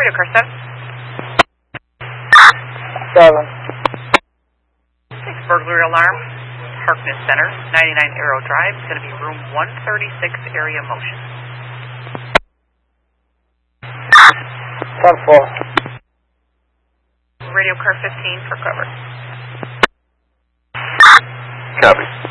Radio Car 7. 7. Thanks, burglary alarm. Harkness Center, 99 Arrow Drive. It's going to be room 136, area motion. 10-4. Radio Car 15 for cover. Copy.